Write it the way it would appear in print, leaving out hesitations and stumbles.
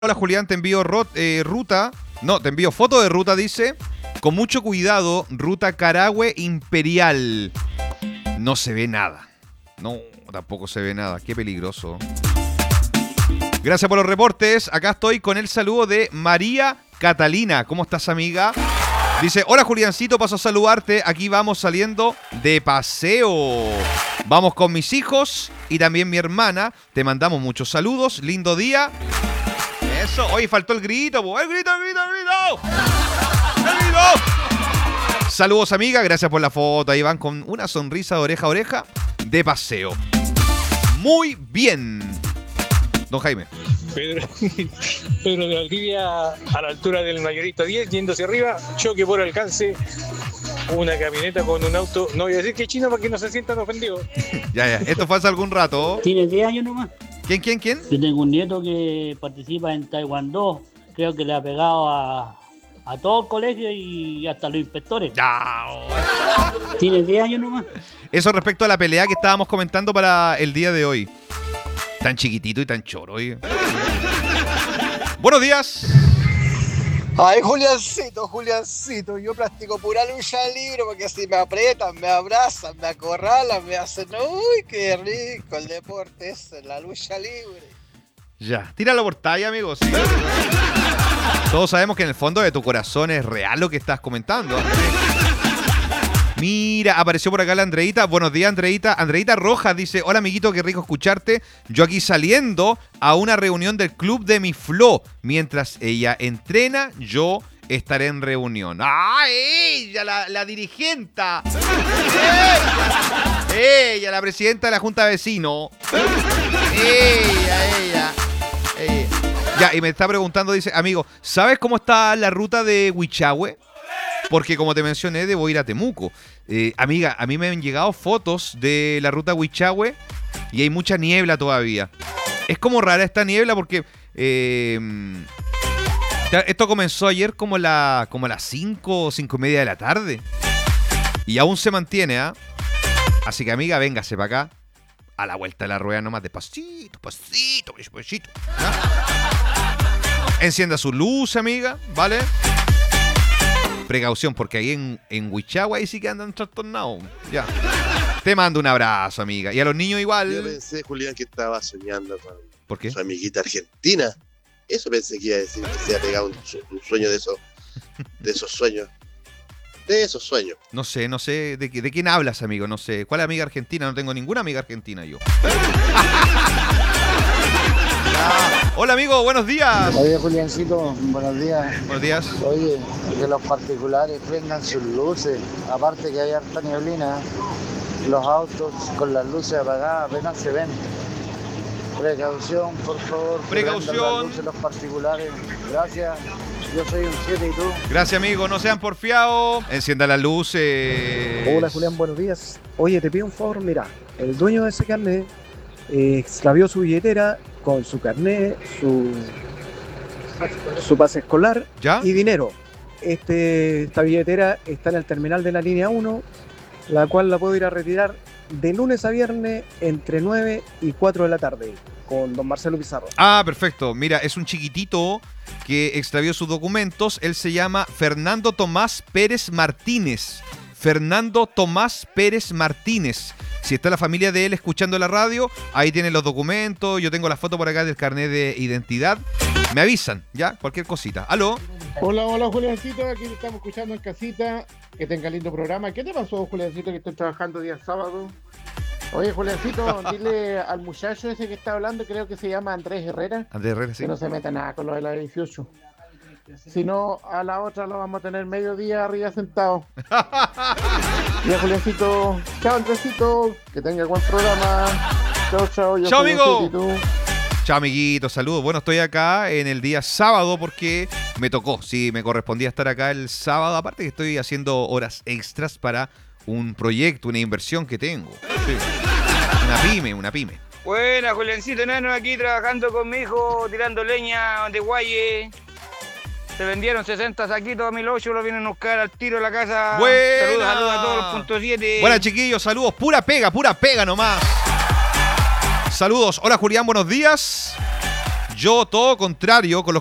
Hola Julián, te envío ruta. No, te envío foto de ruta, dice. Con mucho cuidado, ruta Carahue Imperial. No se ve nada. No, tampoco se ve nada. Qué peligroso. Gracias por los reportes. Acá estoy con el saludo de María Catalina. ¿Cómo estás, amiga? Dice, hola Juliancito, paso a saludarte. Aquí vamos saliendo de paseo. Vamos con mis hijos y también mi hermana. Te mandamos muchos saludos. Lindo día. Eso. Oye, faltó el grito. ¡El grito! Saludos, amiga. Gracias por la foto. Ahí van con una sonrisa de oreja a oreja de paseo. Muy bien. Don Jaime. Pedro de Valdivia, a la altura del Mayorito 10, yendo hacia arriba, choque por alcance, una camioneta con un auto, no voy a decir que es chino para que no se sientan ofendidos. Ya, esto fue hace algún rato. Tiene 10 años nomás. ¿Quién? Yo tengo un nieto que participa en Taekwondo, creo que le ha pegado a todo el colegio y hasta los inspectores. Ya. Tiene 10 años nomás. Eso respecto a la pelea que estábamos comentando para el día de hoy. Tan chiquitito y tan choro. Oye. Buenos días. Ay, Juliancito, yo practico pura lucha libre porque si me aprietan, me abrazan, me acorralan, me hacen... ¡Uy, qué rico el deporte ese, la lucha libre! Ya, tíralo por talla, amigos. ¿Sí? Todos sabemos que en el fondo de tu corazón es real lo que estás comentando. Mira, apareció por acá la Andreita. Buenos días, Andreita. Andreita Rojas dice, hola, amiguito, qué rico escucharte. Yo aquí saliendo a una reunión del club de mi Flo. Mientras ella entrena, yo estaré en reunión. ¡Ah, ella, la dirigenta! ¡Ella, la presidenta de la Junta de Vecinos! ¡Ella! Ya, y me está preguntando, dice, amigo, ¿sabes cómo está la ruta de Huichahue? Porque como te mencioné, debo ir a Temuco. Amiga, a mí me han llegado fotos de la ruta Huichahue y hay mucha niebla todavía. Es como rara esta niebla porque esto comenzó ayer como a las 5 o 5 y media de la tarde. Y aún se mantiene, ¿ah? Así que, amiga, véngase para acá. A la vuelta de la rueda nomás, despacito. ¿Ah? Encienda su luz, amiga, ¿vale? Precaución, porque ahí en Huichahue ahí sí que andan trastornados. Ya. Te mando un abrazo, amiga. Y a los niños igual. Yo pensé, Julián, que estaba soñando con ¿Por qué? su amiguita argentina. Eso pensé que iba a decir, que se había pegado un sueño de esos sueños. De esos sueños. No sé. ¿De quién hablas, amigo? No sé. ¿Cuál amiga argentina? No tengo ninguna amiga argentina yo. Hola, amigo, buenos días. Oye, Juliancito, buenos días. Buenos días. Oye, que los particulares prendan sus luces. Aparte que hay harta neblina, los autos con las luces apagadas apenas se ven. Precaución, por favor. Precaución. Prendan las luces los particulares. Gracias. Yo soy un 7 y tú. Gracias, amigo. No sean porfiados. Encienda las luces. Hola, Julián, buenos días. Oye, te pido un favor, mira. El dueño de ese carnet extravió su billetera con su carnet, su pase escolar. ¿Ya? Y dinero. Esta billetera está en el terminal de la línea 1, la cual la puedo ir a retirar de lunes a viernes entre 9 y 4 de la tarde con don Marcelo Pizarro. Ah, perfecto. Mira, es un chiquitito que extravió sus documentos. Él se llama Fernando Tomás Pérez Martínez. Fernando Tomás Pérez Martínez. Si está la familia de él escuchando la radio, ahí tienen los documentos. Yo tengo la foto por acá del carnet de identidad. Me avisan, ¿ya? Cualquier cosita. ¿Aló? Hola, Juliancito. Aquí te estamos escuchando en casita. Que tenga lindo programa. ¿Qué te pasó, Juliancito, que estoy trabajando día sábado? Oye, Juliancito, dile al muchacho ese que está hablando, creo que se llama Andrés Herrera. Andrés Herrera, sí. Que no se meta nada con lo de la 18. Si no, a la otra lo vamos a tener medio día arriba sentado. Ya, Juliancito. Chao, Andresito. Que tenga buen programa. Chao. Yo chao, soy amigo. Chao, amiguitos. Saludos. Bueno, estoy acá en el día sábado porque me tocó. Sí, me correspondía estar acá el sábado. Aparte que estoy haciendo horas extras para un proyecto, una inversión que tengo. Sí. Una pyme. Buena, Juliancito Enano, aquí trabajando con mi hijo, tirando leña de guaye. Se vendieron 60 saquitos a 1.800, lo vienen a buscar al tiro de la casa. Buena. Saludos a todos los puntos 7. Buena, chiquillos, saludos. Pura pega nomás. Saludos. Hola, Julián, buenos días. Yo, todo contrario, con los